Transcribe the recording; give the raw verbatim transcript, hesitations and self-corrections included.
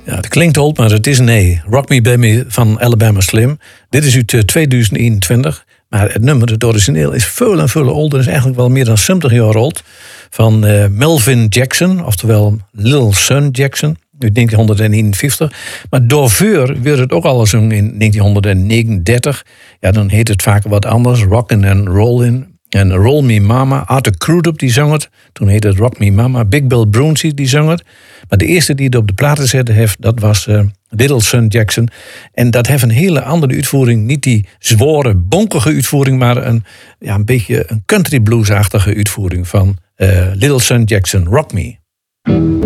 Ja, het klinkt oud, maar het is nee. Rock Me Baby van Alabama Slim. Dit is uit tweeduizend eenentwintig. Maar het nummer, het origineel, is veel en veel ouder. Het is eigenlijk wel meer dan zeventig jaar oud. Van uh, Melvin Jackson, oftewel Little Son Jackson. Uit negentien eenenvijftig. Maar daarvoor werd het ook al gezongen in negentien negenendertig. Ja, dan heet het vaak wat anders. Rockin' and Rollin'. En Roll Me Mama. Arthur Crudup die zong het. Toen heette het Rock Me Mama. Big Bill Broonzy die zong het. Maar de eerste die het op de platen zette heeft, dat was uh, Little Son Jackson. En dat heeft een hele andere uitvoering. Niet die zware, bonkige uitvoering, maar een, ja, een beetje een country bluesachtige uitvoering van uh, Little Son Jackson. Rock Me.